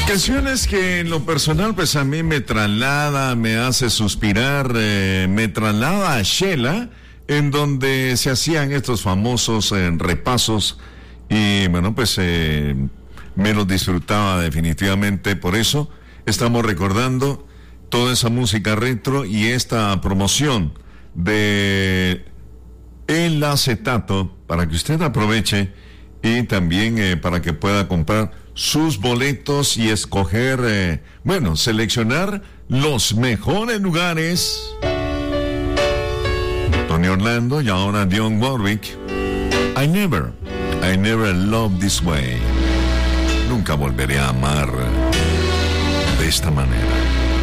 Canciones que en lo personal pues a mí me traslada, me hace suspirar, me traslada a Shela, en donde se hacían estos famosos repasos y bueno pues me los disfrutaba definitivamente. Por eso estamos recordando toda esa música retro y esta promoción de el acetato para que usted aproveche y también para que pueda comprar sus boletos y escoger, seleccionar los mejores lugares. Tony Orlando y ahora Dionne Warwick. I never loved this way. Nunca volveré a amar de esta manera.